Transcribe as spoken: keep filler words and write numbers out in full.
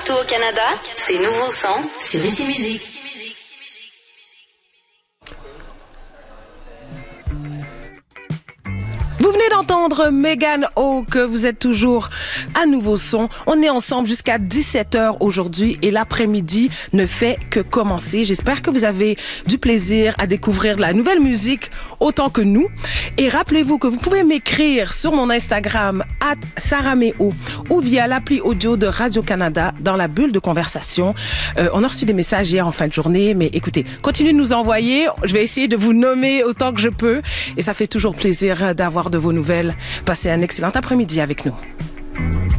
Partout au Canada, c'est Nouveau Son sur Ici Musique. Vous venez d'entendre Megan Hawk, vous êtes toujours à Nouveau Son. On est ensemble jusqu'à dix-sept heures aujourd'hui et l'après-midi ne fait que commencer. J'espère que vous avez du plaisir à découvrir la nouvelle musique autant que nous. Et rappelez-vous que vous pouvez m'écrire sur mon Instagram arobase sarameo ou via l'appli audio de Radio-Canada dans la bulle de conversation. Euh, on a reçu des messages hier en fin de journée, mais écoutez, continuez de nous envoyer. Je vais essayer de vous nommer autant que je peux et ça fait toujours plaisir d'avoir de vos nouvelles. Passez un excellent après-midi avec nous.